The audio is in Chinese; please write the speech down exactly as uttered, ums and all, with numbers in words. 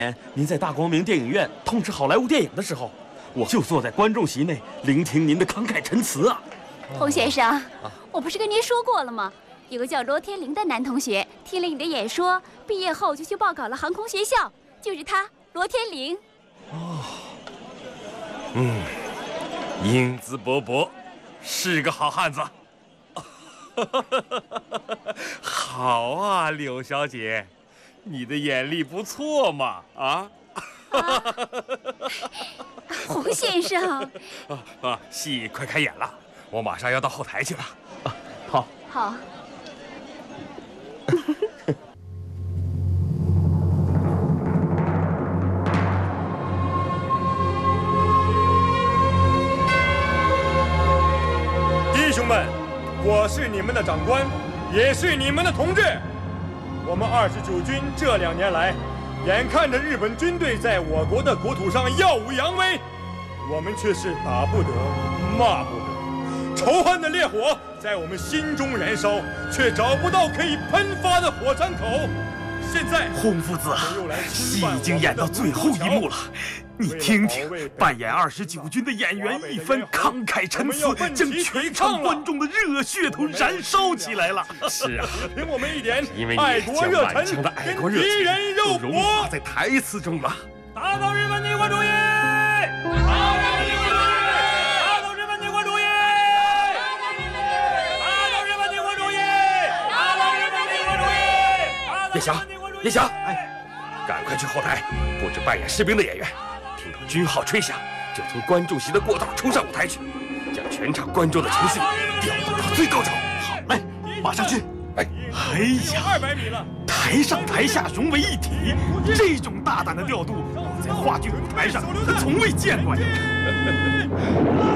您在大光明电影院痛斥好莱坞电影的时候，我就坐在观众席内聆听您的慷慨陈词啊。 洪先生，我不是跟您说过了吗？有个叫罗天林的男同学，听了你的演说，毕业后就去报考了航空学校，就是他，罗天林。 哦，嗯，英姿勃勃，是个好汉子。好啊，柳小姐，你的眼力不错嘛，啊？ 啊洪先生， 啊啊，戏快开演了，我马上要到后台去了。 啊，好， 好。 弟兄们，我是你们的长官，也是你们的同志。我们二十九军这两年来，眼看着日本军队在我国的国土上耀武扬威，我们却是打不得，骂不得，仇恨的烈火在我们心中燃烧，却找不到可以喷发的火山口。现在， 洪夫子，戏已经演到最后一幕了，你听听，扮演二十九军的演员一番慷慨陈词，将全场观众的热血都燃烧起来了。 是啊， 凭我们一点因为你爱国热忱， 将满腔的爱国热跟敌人情肉都融搏化在台词中了。 打倒日本帝国主义！打倒日本帝国主义！打倒日本帝国主义！打倒日本帝国主义！打倒日本帝国主义！ 叶翔，叶翔，哎，赶快去后台布置扮演士兵的演员，听到军号吹响，就从观众席的过道冲上舞台去，将全场观众的情绪调动到最高潮。 好嘞，马上去。 哎， 哎呀， 二百米了， 台上台下融为一体，这种大胆的调度，我在话剧舞台上可从未见过呀。